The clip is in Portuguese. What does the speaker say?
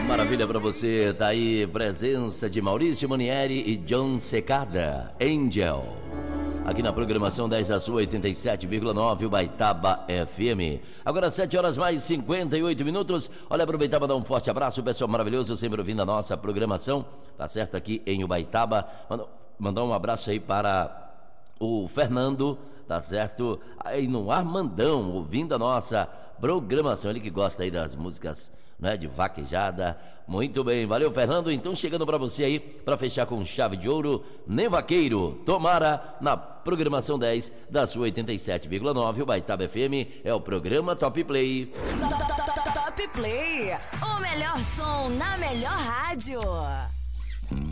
Maravilha pra você, tá aí presença de Maurício Manieri e John Secada, Angel. Aqui na programação 10 da sua 87,9 Ubaitaba FM. Agora 7 horas mais 58 minutos. Olha, aproveitar para dar um forte abraço, pessoal maravilhoso, sempre ouvindo a nossa programação, tá certo, aqui em Ubaitaba. Mandar um abraço aí para o Fernando, tá certo, aí no Armandão, ouvindo a nossa programação, ele que gosta aí das músicas, né, de vaquejada. Muito bem, valeu, Fernando. Então chegando para você aí, para fechar com chave de ouro, Nem Vaqueiro, Tomara, na programação 10 da sua 87,9 Ubaitaba FM, é o programa Top Play. Top Play, o melhor som na melhor rádio.